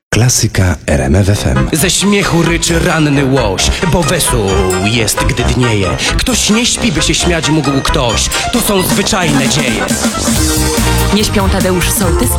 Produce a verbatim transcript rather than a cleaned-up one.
Klasyka R M F F M. Ze śmiechu ryczy ranny łoś, bo wesół jest, gdy dnieje. Ktoś nie śpi, by się śmiać mógł ktoś. To są zwyczajne dzieje. Nie śpią Tadeusz Sołtys